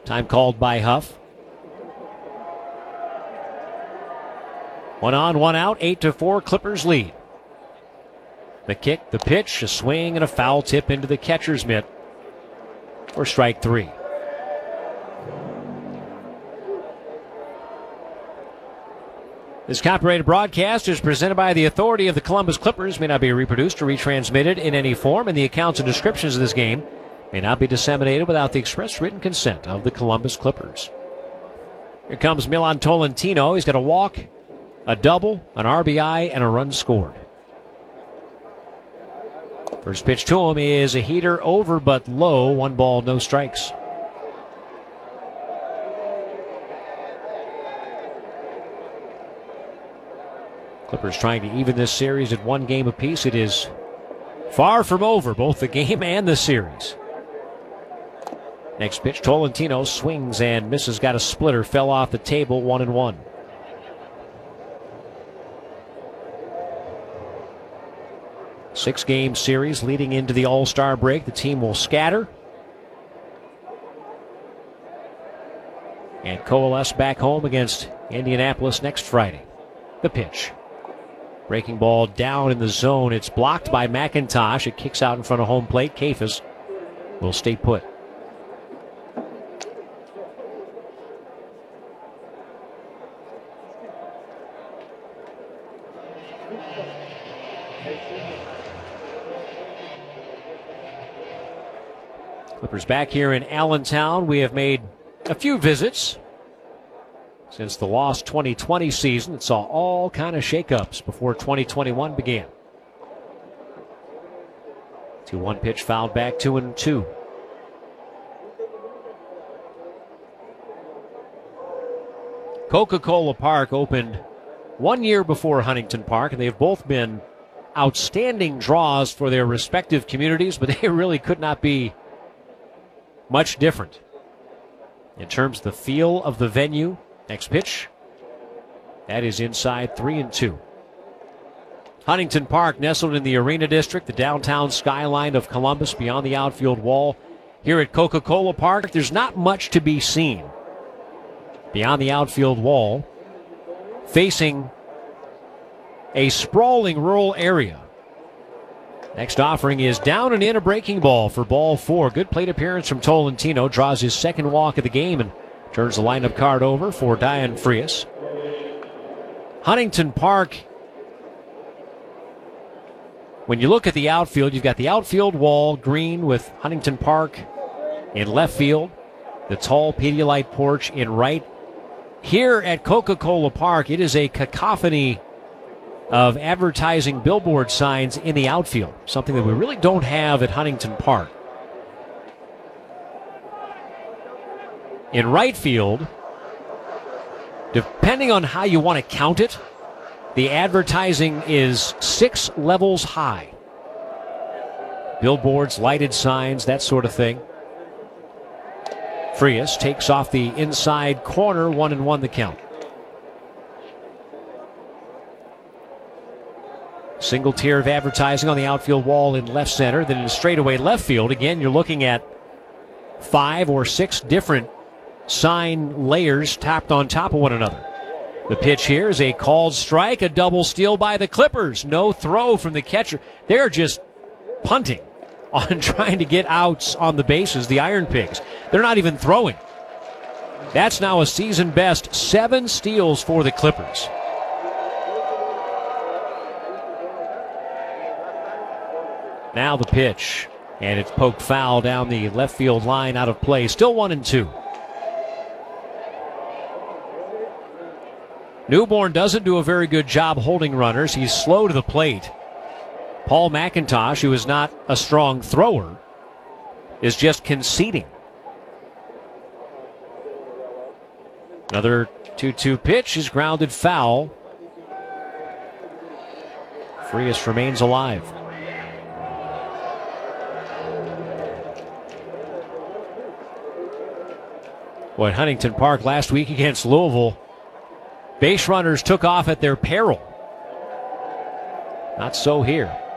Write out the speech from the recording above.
Time called by Huff. 1 on, 1 out, 8-4, Clippers lead. The kick, the pitch, a swing, and a foul tip into the catcher's mitt for strike 3. This copyrighted broadcast is presented by the authority of the Columbus Clippers, may not be reproduced or retransmitted in any form, and the accounts and descriptions of this game may not be disseminated without the express written consent of the Columbus Clippers. Here comes Milan Tolentino. He's got a walk, a double, an RBI, and a run scored. First pitch to him is a heater, over but low. 1 ball, no strikes. Clippers trying to even this series at 1 game apiece. It is far from over, both the game and the series. Next pitch, Tolentino swings and misses, got a splitter, fell off the table, 1-1. Six-game series leading into the All-Star break. The team will scatter and coalesce back home against Indianapolis next Friday. The pitch. Breaking ball down in the zone. It's blocked by McIntosh. It kicks out in front of home plate. Kefas will stay put. Clippers back here in Allentown. We have made a few visits since the lost 2020 season. It saw all kind of shakeups before 2021 began. 2-1 pitch fouled back, 2-2. Coca-Cola Park opened 1 year before Huntington Park, and they've both been outstanding draws for their respective communities, but they really could not be much different in terms of the feel of the venue. Next pitch. That is inside, 3-2. Huntington Park, nestled in the Arena District, the downtown skyline of Columbus beyond the outfield wall. Here at Coca-Cola Park, there's not much to be seen beyond the outfield wall, facing a sprawling rural area. Next offering is down and in, a breaking ball for ball 4. Good plate appearance from Tolentino. Draws his second walk of the game and turns the lineup card over for Diane Frias. Huntington Park, when you look at the outfield, you've got the outfield wall green with Huntington Park in left field, the tall Pedialyte porch in right. Here at Coca-Cola Park, it is a cacophony of advertising billboard signs in the outfield, something that we really don't have at Huntington Park. In right field, depending on how you want to count it, the advertising is 6 levels high. Billboards, lighted signs, that sort of thing. Frias takes off the inside corner, 1-1 the count. Single tier of advertising on the outfield wall in left center. Then in straightaway left field, again, you're looking at 5 or 6 different sign layers tapped on top of one another. The pitch here is a called strike, a double steal by the Clippers. No throw from the catcher. They're just punting on trying to get outs on the bases, the Iron Pigs. They're not even throwing. That's now a season best 7 steals for the Clippers. Now the pitch, and it's poked foul down the left field line, out of play. Still 1-2. Newborn doesn't do a very good job holding runners. He's slow to the plate. Paul McIntosh, who is not a strong thrower, is just conceding. Another 2-2 pitch is grounded foul. Frias remains alive. Boy, at Huntington Park last week against Louisville, base runners took off at their peril. Not so here.